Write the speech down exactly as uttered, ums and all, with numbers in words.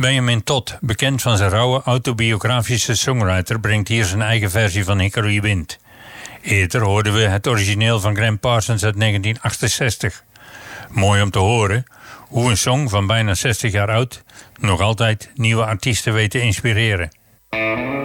Benjamin Todd, bekend van zijn rauwe autobiografische songwriter, brengt hier zijn eigen versie van Hickory Wind. Eerder hoorden we het origineel van Gram Parsons uit negentien achtenzestig. Mooi om te horen hoe een song van bijna zestig jaar oud nog altijd nieuwe artiesten weet te inspireren.